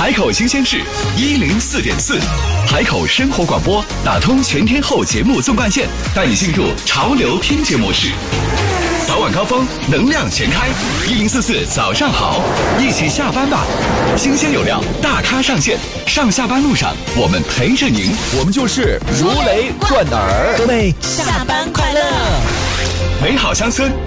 海口新鲜事104.4，海口生活广播打通全天候节目纵贯线，带你进入潮流听觉模式。早晚高峰，能量全开，1044早上好，一起下班吧。新鲜有料，大咖上线，上下班路上我们陪着您， 我们就是如雷贯耳。 各位下班快乐， 美好乡村。